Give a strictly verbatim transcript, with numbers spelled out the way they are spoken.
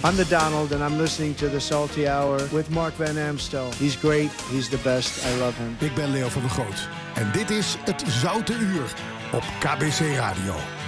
I'm the Donald and I'm listening to The Salty Hour with Mark Van Amstel. He's great, he's the best, I love him. Ik ben Leo van der Goot en dit is Het Zoute Uur op K B C Radio.